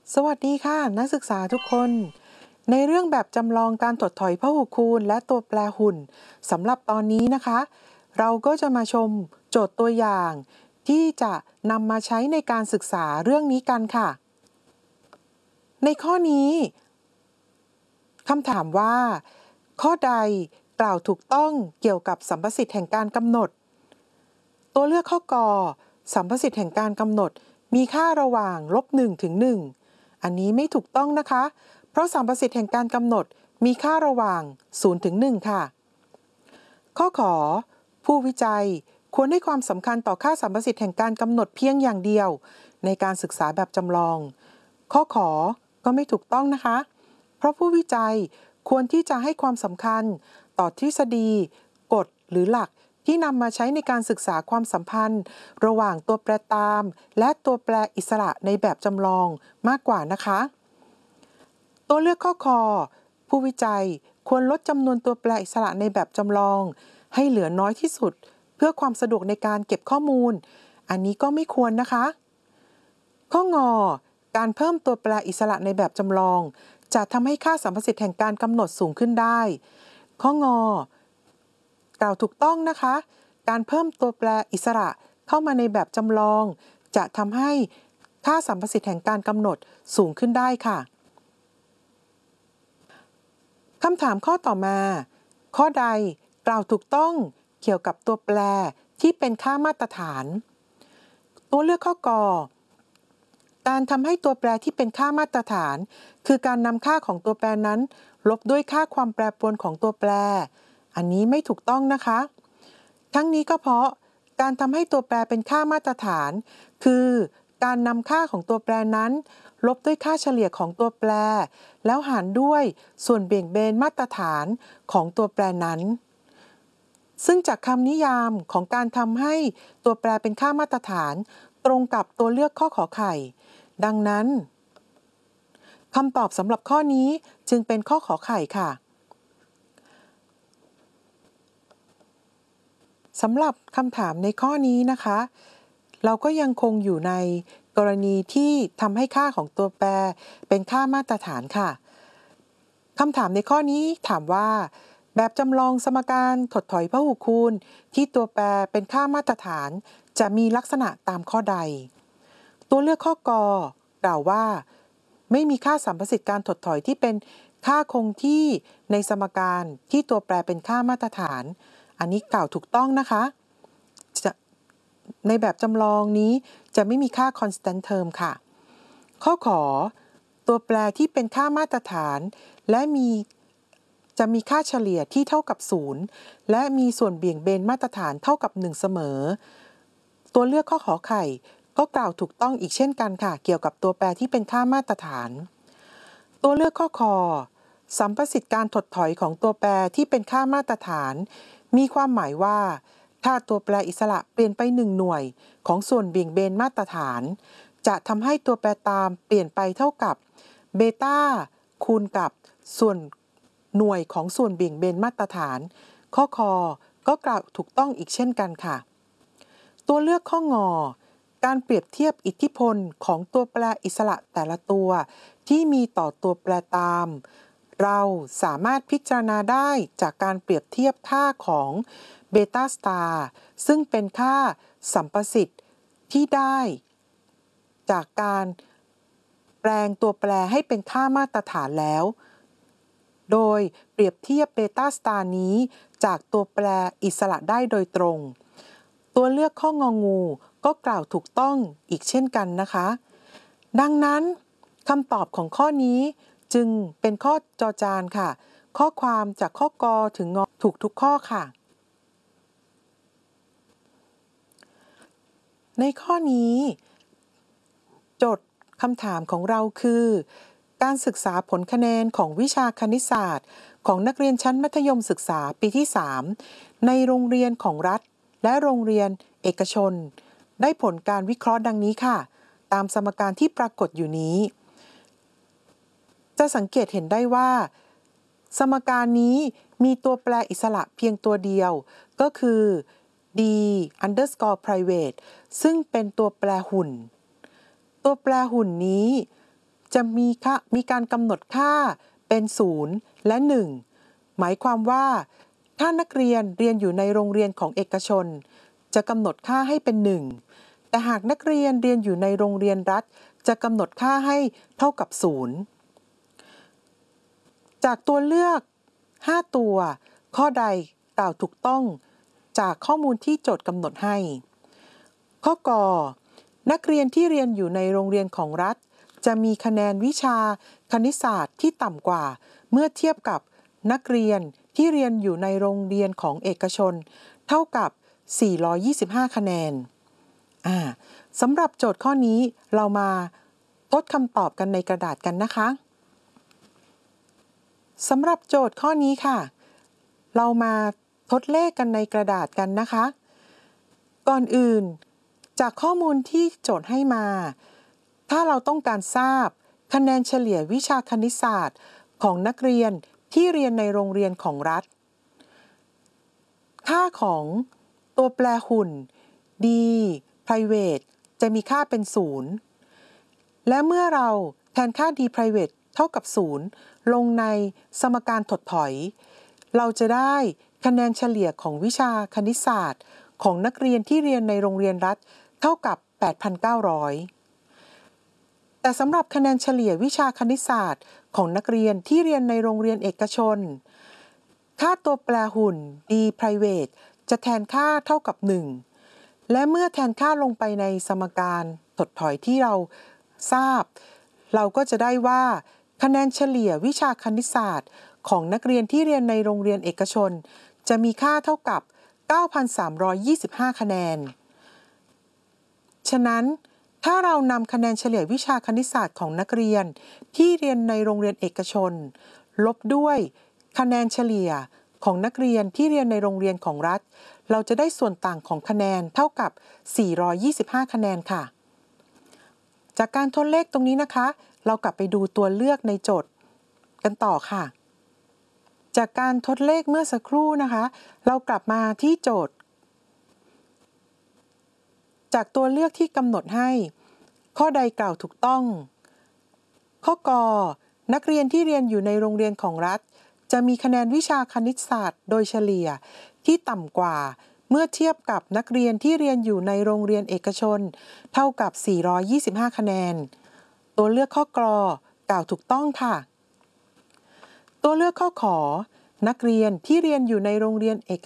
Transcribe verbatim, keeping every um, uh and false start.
สวัสดีค่ะนักศึกษาทุกคนในเรื่องแบบจำลองการถดถอยพหุคูณและตัวแปรหุ่นสำหรับตอนนี้นะคะเราก็จะมาชมโจทย์ตัวอย่างที่จะนำมาใช้ในการศึกษาเรื่องนี้กันค่ะในข้อนี้คำถามว่าข้อใดกล่าวถูกต้องเกี่ยวกับสัมประสิทธิ์แห่งการกำหนดตัวเลือกข้อกอสัมประสิทธิ์แห่งการกำหนดมีค่าระหว่างลบหนึ่งถึงหนึ่งอันนี้ไม่ถูกต้องนะคะเพราะสัมประสิทธิ์แห่งการกำหนดมีค่าระหว่างศูนย์ถึงหนึ่งค่ะข้อขอผู้วิจัยควรให้ความสำคัญต่อค่าสัมประสิทธิ์แห่งการกำหนดเพียงอย่างเดียวในการศึกษาแบบจำลองข้อขอก็ไม่ถูกต้องนะคะเพราะผู้วิจัยควรที่จะให้ความสำคัญต่อทฤษฎีกฎหรือหลักที่นำมาใช้ในการศึกษาความสัมพันธ์ระหว่างตัวแปรตามและตัวแปรอิสระในแบบจำลองมากกว่านะคะตัวเลือกข้อคอผู้วิจัยควรลดจำนวนตัวแปรอิสระในแบบจำลองให้เหลือน้อยที่สุดเพื่อความสะดวกในการเก็บข้อมูลอันนี้ก็ไม่ควรนะคะข้องอการเพิ่มตัวแปรอิสระในแบบจำลองจะทำให้ค่าสัมประสิทธิ์แห่งการกำหนดสูงขึ้นได้ข้องอกล่าวถูกต้องนะคะ การเพิ่มตัวแปรอิสระเข้ามาในแบบจำลองจะทำให้ค่าสัมประสิทธิ์แห่งการกำหนดสูงขึ้นได้ค่ะคำถามข้อต่อมา ข้อใดกล่าวถูกต้องเกี่ยวกับตัวแปรที่เป็นค่ามาตรฐาน ตัวเลือกข้อกอการทำให้ตัวแปรที่เป็นค่ามาตรฐาน คือการนำค่าของตัวแปรนั้นลบด้วยค่าความแปรปรวนของตัวแปร อันนี้ไม่ถูกต้องนะคะ ทั้งนี้ก็เพราะการทำให้ตัวแปรเป็นค่ามาตรฐาน คือการนำค่าของตัวแปรนั้นลบด้วยค่าเฉลี่ยของตัวแปรแล้วหารด้วยส่วนเบี่ยงเบนมาตรฐานของตัวแปรนั้นซึ่งจากคำนิยามของการทำให้ตัวแปรเป็นค่ามาตรฐานตรงกับตัวเลือกข้อขอไข่ดังนั้นคำตอบสำหรับข้อนี้จึงเป็นข้อขอไข่ค่ะสำหรับคำถามในข้อนี้นะคะเราก็ยังคงอยู่ในกรณีที่ทำให้ค่าของตัวแปรเป็นค่ามาตรฐานค่ะคำถามในข้อนี้ถามว่าแบบจำลองสมการถดถอยพหุคูณที่ตัวแปรเป็นค่ามาตรฐานจะมีลักษณะตามข้อใดตัวเลือกข้อกอกล่าวว่าไม่มีค่าสัมประสิทธิ์การถดถอยที่เป็นค่าคงที่ในสมการที่ตัวแปรเป็นค่ามาตรฐานอันนี้กล่าวถูกต้องนะคะในแบบจำลองนี้จะไม่มีค่า constant term ค่ะข้อขอตัวแปรที่เป็นค่ามาตรฐานและมีจะมีค่าเฉลี่ยที่เท่ากับศูนย์และมีส่วนเบี่ยงเบนมาตรฐานเท่ากับหนึ่งเสมอตัวเลือกข้อขอไข่ก็กล่าวถูกต้องอีกเช่นกันค่ะเกี่ยวกับตัวแปรที่เป็นค่ามาตรฐานตัวเลือกข้อคอสัมประสิทธิ์การถดถอยของตัวแปรที่เป็นค่ามาตรฐานมีความหมายว่าถ้าตัวแปรอิสระเปลี่ยนไปหนึ่งหน่วยของส่วนเบี่ยงเบนมาตรฐานจะทำให้ตัวแปรตามเปลี่ยนไปเท่ากับเบต้าคูณกับส่วนหน่วยของส่วนเบี่ยงเบนมาตรฐานข้อคอก็กล่าวถูกต้องอีกเช่นกันค่ะตัวเลือกข้องอการเปรียบเทียบอิทธิพลของตัวแปรอิสระแต่ละตัวที่มีต่อตัวแปรตามเราสามารถพิจารณาได้จากการเปรียบเทียบค่าของเบต้าสตาร์ซึ่งเป็นค่าสัมประสิทธิ์ที่ได้จากการแปลงตัวแปรให้เป็นค่ามาตรฐานแล้วโดยเปรียบเทียบเบต้าสตาร์นี้จากตัวแปรอิสระได้โดยตรงตัวเลือกข้ององูก็กล่าวถูกต้องอีกเช่นกันนะคะดังนั้นคำตอบของข้อนี้จึงเป็นข้อจอจานค่ะข้อความจากข้อกอถึงงอถูกทุกข้อค่ะในข้อนี้โจทย์คำถามของเราคือการศึกษาผลคะแนนของวิชาคณิตศาสตร์ของนักเรียนชั้นมัธยมศึกษาปีที่สามในโรงเรียนของรัฐและโรงเรียนเอกชนได้ผลการวิเคราะห์ดังนี้ค่ะตามสมการที่ปรากฏอยู่นี้จะสังเกตเห็นได้ว่าสมการนี้มีตัวแปรอิสระเพียงตัวเดียวก็คือ d underscore private ซึ่งเป็นตัวแปรหุ่นตัวแปรหุ่นนี้จะมีค่ามีการกำหนดค่าเป็นศูนย์และหนึ่งหมายความว่าถ้านักเรียนเรียนอยู่ในโรงเรียนของเอกชนจะกำหนดค่าให้เป็นหนึ่งแต่หากนักเรียนเรียนอยู่ในโรงเรียนรัฐจะกำหนดค่าให้เท่ากับศูนย์จากตัวเลือกห้าตัวข้อใดกล่าวถูกต้องจากข้อมูลที่โจทย์กำหนดให้ข้อกนักเรียนที่เรียนอยู่ในโรงเรียนของรัฐจะมีคะแนนวิชาคณิตศาสตร์ที่ต่ำกว่าเมื่อเทียบกับนักเรียนที่เรียนอยู่ในโรงเรียนของเอกชนเท่ากับสี่ร้อยยี่สิบห้าคะแนนอ่าสำหรับโจทย์ข้อนี้เรามาทดคำตอบกันในกระดาษกันนะคะสำหรับโจทย์ข้อนี้ค่ะเรามาทดเลขกันในกระดาษกันนะคะก่อนอื่นจากข้อมูลที่โจทย์ให้มาถ้าเราต้องการทราบคะแนนเฉลี่ยวิชาคณิตศาสตร์ของนักเรียนที่เรียนในโรงเรียนของรัฐค่าของตัวแปรหุ่น d private จะมีค่าเป็นศูนย์และเมื่อเราแทนค่า d private เท่ากับศูนย์ลงในสมการถดถอยเราจะได้คะแนนเฉลี่ยของวิชาคณิตศาสตร์ของนักเรียนที่เรียนในโรงเรียนรัฐเท่ากับ แปดพันเก้าร้อย แต่สำหรับคะแนนเฉลี่ยวิชาคณิตศาสตร์ของนักเรียนที่เรียนในโรงเรียนเอกชนค่าตัวแปรหุ่น d private จะแทนค่าเท่ากับหนึ่งและเมื่อแทนค่าลงไปในสมการถดถอยที่เราทราบเราก็จะได้ว่าคะแนนเฉลี่ยวิชาคณิตศาสตร์ของนักเรียนที่เรียนในโรงเรียนเอกชนจะมีค่าเท่ากับ เก้าพันสามร้อยยี่สิบห้า คะแนนฉะนั้นถ้าเรานำคะแนนเฉลี่ยวิชาคณิตศาสตร์ของนักเรียนที่เรียนในโรงเรียนเอกชนลบด้วยคะแนนเฉลี่ยของนักเรียนที่เรียนในโรงเรียนของรัฐเราจะได้ส่วนต่างของคะแนนเท่ากับสี่ร้อยยี่สิบห้าคะแนนค่ะจากการทดเลขตรงนี้นะคะเรากลับไปดูตัวเลือกในโจทย์กันต่อค่ะจากการทดเลขเมื่อสักครู่นะคะเรากลับมาที่โจทย์จากตัวเลือกที่กำหนดให้ข้อใดกล่าวถูกต้องข้อกนักเรียนที่เรียนอยู่ในโรงเรียนของรัฐจะมีคะแนนวิชาคณิตศาสตร์โดยเฉลี่ยที่ต่ำกว่าเมื่อเทียบกับนักเรียนที่เรียนอยู่ในโรงเรียนเอกชนเท่ากับสี่ร้อยยี่สิบห้าคะแนนตัวเลือกข้อกกล่าวถูกต้องค่ะตัวเลือกข้อขอนักเรียนที่เรียนอยู่ในโรงเรียนเอก